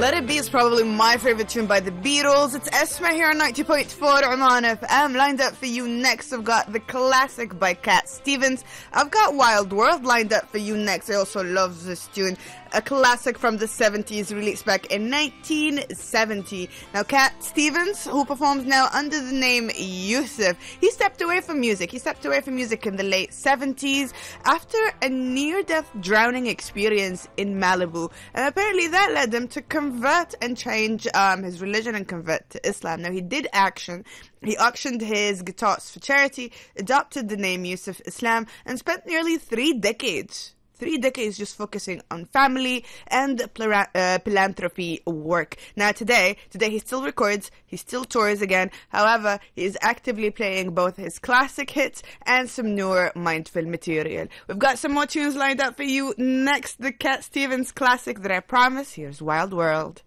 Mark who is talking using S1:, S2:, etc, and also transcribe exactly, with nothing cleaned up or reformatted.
S1: Let It Be is probably my favorite tune by the Beatles. It's Esma here on ninety point four Oman F M. Lined up for you next, I've got the classic by Cat Stevens. I've got Wild World lined up for you next. I also love this tune. A classic from the seventies, released back in nineteen seventy. Now, Cat Stevens, who performs now under the name Yusuf, he stepped away from music. He stepped away from music in the late seventies after a near-death drowning experience in Malibu. And apparently that led him to convert and change um, his religion and convert to Islam. Now, he did action. He auctioned his guitars for charity, adopted the name Yusuf Islam, and spent nearly three decades Three decades just focusing on family and plera- uh, philanthropy work. Now today, today he still records, he still tours again. However, he is actively playing both his classic hits and some newer mindful material. We've got some more tunes lined up for you next. The Cat Stevens classic that I promise. Here's Wild World.